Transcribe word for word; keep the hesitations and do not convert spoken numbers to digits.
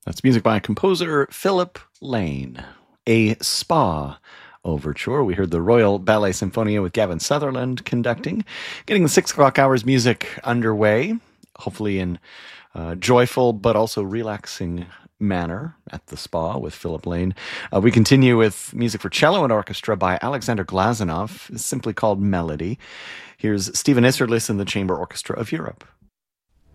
That's music by composer Philip Lane. A Spa Overture. We heard the Royal Ballet Symphonia with Gavin Sutherland conducting, getting the six o'clock hours music underway, hopefully in uh, joyful but also relaxing manner at the spa with Philip Lane. Uh, we continue with music for cello and orchestra by Alexander Glazunov, simply called Melody. Here's Stephen Isserlis and the Chamber Orchestra of Europe.